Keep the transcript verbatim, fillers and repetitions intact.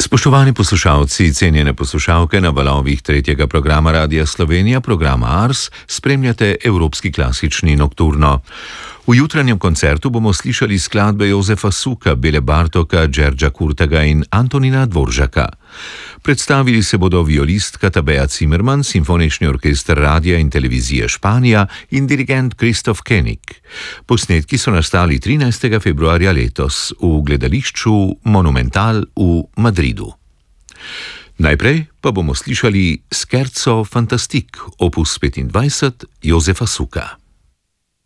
Spoštovani poslušalci, cenjene poslušalke na valovih tretjega programa Radia Slovenija, programa Ars, spremljate Evropski klasični nokturno. V jutranjem koncertu bomo slišali skladbe Jozefa Suka, Bele Bartoka, Đerđa Kurtega in Antonina Dvoržaka. Predstavili se bodo violistka Tabea Zimmermann, Simfonični orkester Radia in televizije Španija in dirigent Christoph Koenig. Posnetki so nastali trinajstega februarja letos v gledališču Monumental v Madridu. Najprej pa bomo slišali Scherzo fantastique, opus petindvajset Jozefa Suka.